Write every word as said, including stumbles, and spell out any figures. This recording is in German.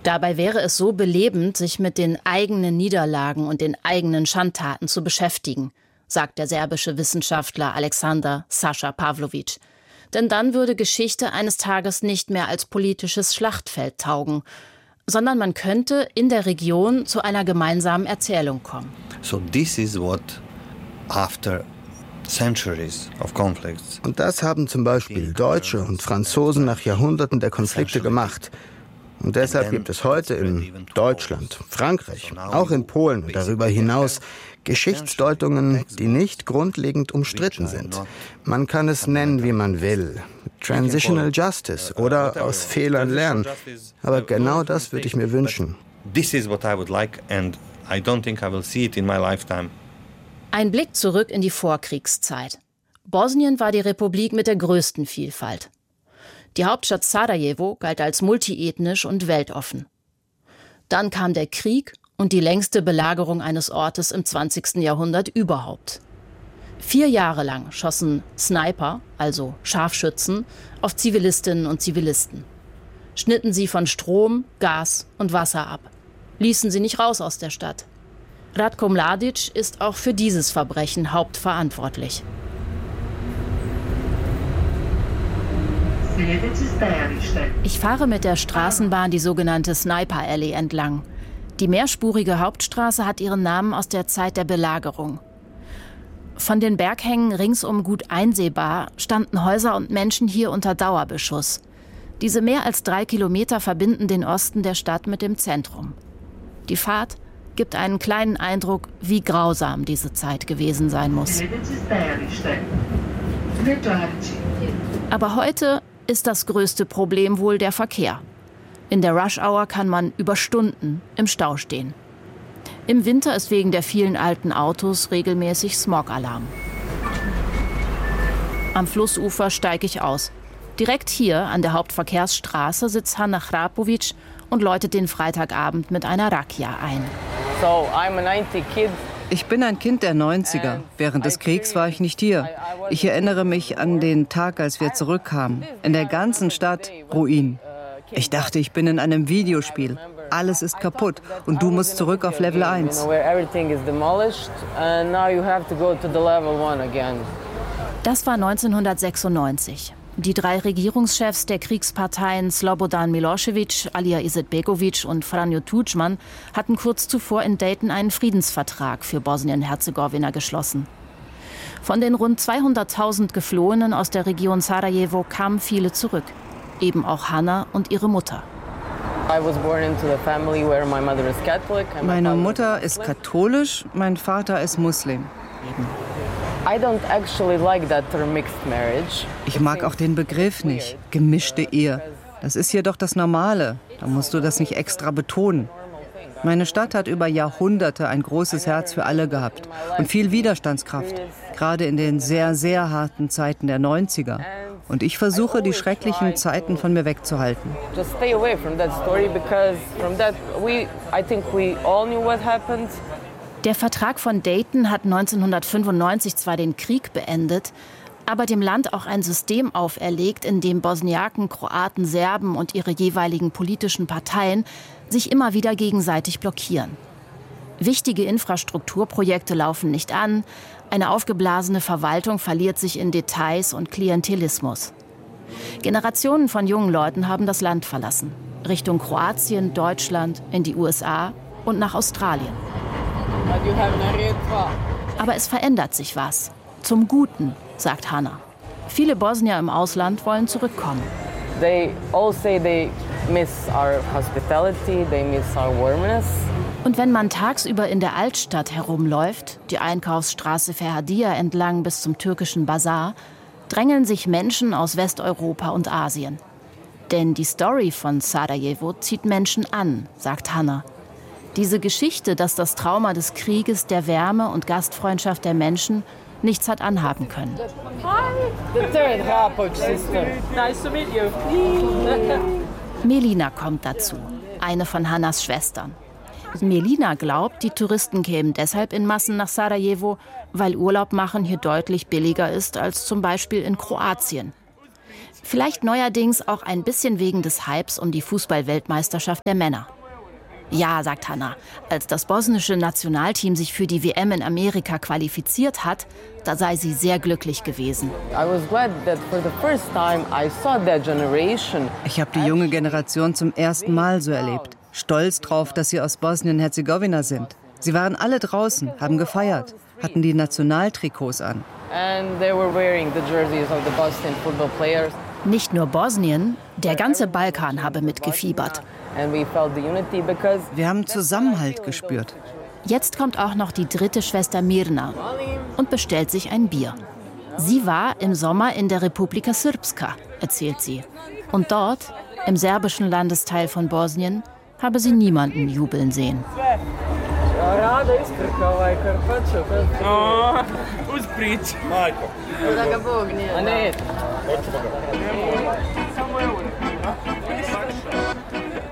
Dabei wäre es so belebend, sich mit den eigenen Niederlagen und den eigenen Schandtaten zu beschäftigen, sagt der serbische Wissenschaftler Alexander Saša Pavlović. Denn dann würde Geschichte eines Tages nicht mehr als politisches Schlachtfeld taugen, sondern man könnte in der Region zu einer gemeinsamen Erzählung kommen. So this is what after centuries of conflicts. Und das haben zum Beispiel Deutsche und Franzosen nach Jahrhunderten der Konflikte gemacht. Und deshalb gibt es heute in Deutschland, Frankreich, auch in Polen und darüber hinaus Geschichtsdeutungen, die nicht grundlegend umstritten sind. Man kann es nennen, wie man will. Transitional Justice oder aus Fehlern lernen. Aber genau das würde ich mir wünschen. This is what I would like and I don't think I will see it in my lifetime. Ein Blick zurück in die Vorkriegszeit. Bosnien war die Republik mit der größten Vielfalt. Die Hauptstadt Sarajevo galt als multiethnisch und weltoffen. Dann kam der Krieg und die längste Belagerung eines Ortes im zwanzigsten Jahrhundert überhaupt. Vier Jahre lang schossen Sniper, also Scharfschützen, auf Zivilistinnen und Zivilisten. Schnitten sie von Strom, Gas und Wasser ab. Ließen sie nicht raus aus der Stadt. Ratko Mladić ist auch für dieses Verbrechen hauptverantwortlich. Ich fahre mit der Straßenbahn die sogenannte Sniper Alley entlang. Die mehrspurige Hauptstraße hat ihren Namen aus der Zeit der Belagerung. Von den Berghängen ringsum gut einsehbar standen Häuser und Menschen hier unter Dauerbeschuss. Diese mehr als drei Kilometer verbinden den Osten der Stadt mit dem Zentrum. Die Fahrt gibt einen kleinen Eindruck, wie grausam diese Zeit gewesen sein muss. Aber heute ist das größte Problem wohl der Verkehr. In der Rush-Hour kann man über Stunden im Stau stehen. Im Winter ist wegen der vielen alten Autos regelmäßig Smog-Alarm. Am Flussufer steige ich aus. Direkt hier an der Hauptverkehrsstraße sitzt Hanna Hrapović und läutet den Freitagabend mit einer Rakia ein. So, I'm a ninety kid. Ich bin ein Kind der neunziger. Während des Kriegs war ich nicht hier. Ich erinnere mich an den Tag, als wir zurückkamen. In der ganzen Stadt Ruin. Ich dachte, ich bin in einem Videospiel. Alles ist kaputt und du musst zurück auf Level eins. Das war neunzehnhundertsechsundneunzig. Die drei Regierungschefs der Kriegsparteien Slobodan Milošević, Alija Izetbegović und Franjo Tudjman hatten kurz zuvor in Dayton einen Friedensvertrag für Bosnien-Herzegowina geschlossen. Von den rund zweihunderttausend Geflohenen aus der Region Sarajevo kamen viele zurück. Eben auch Hanna und ihre Mutter. Meine Mutter ist katholisch, mein Vater ist Muslim. Ich mag auch den Begriff nicht, gemischte Ehe. Das ist hier doch das Normale, da musst du das nicht extra betonen. Meine Stadt hat über Jahrhunderte ein großes Herz für alle gehabt und viel Widerstandskraft, gerade in den sehr, sehr harten Zeiten der neunziger. Und ich versuche, die schrecklichen Zeiten von mir wegzuhalten. Der Vertrag von Dayton hat neunzehnhundertfünfundneunzig zwar den Krieg beendet, aber dem Land auch ein System auferlegt, in dem Bosniaken, Kroaten, Serben und ihre jeweiligen politischen Parteien sich immer wieder gegenseitig blockieren. Wichtige Infrastrukturprojekte laufen nicht an, eine aufgeblasene Verwaltung verliert sich in Details und Klientelismus. Generationen von jungen Leuten haben das Land verlassen, Richtung Kroatien, Deutschland, in die U S A und nach Australien. Aber es verändert sich was. Zum Guten, sagt Hanna. Viele Bosnier im Ausland wollen zurückkommen. They all say they miss our hospitality, they miss our warmness. Und wenn man tagsüber in der Altstadt herumläuft, die Einkaufsstraße Ferhadia entlang bis zum türkischen Bazar, drängeln sich Menschen aus Westeuropa und Asien. Denn die Story von Sarajevo zieht Menschen an, sagt Hanna. Diese Geschichte, dass das Trauma des Krieges der Wärme und Gastfreundschaft der Menschen nichts hat anhaben können. Melina kommt dazu, eine von Hannas Schwestern. Melina glaubt, die Touristen kämen deshalb in Massen nach Sarajevo, weil Urlaub machen hier deutlich billiger ist als zum Beispiel in Kroatien. Vielleicht neuerdings auch ein bisschen wegen des Hypes um die Fußball-Weltmeisterschaft der Männer. Ja, sagt Hanna, als das bosnische Nationalteam sich für die W M in Amerika qualifiziert hat, da sei sie sehr glücklich gewesen. Ich habe die junge Generation zum ersten Mal so erlebt. Stolz drauf, dass sie aus Bosnien-Herzegowina sind. Sie waren alle draußen, haben gefeiert, hatten die Nationaltrikots an. Nicht nur Bosnien, der ganze Balkan habe mitgefiebert. Wir haben Zusammenhalt gespürt. Jetzt kommt auch noch die dritte Schwester Mirna und bestellt sich ein Bier. Sie war im Sommer in der Republika Srpska, erzählt sie. Und dort, im serbischen Landesteil von Bosnien, habe sie niemanden jubeln sehen. Oh,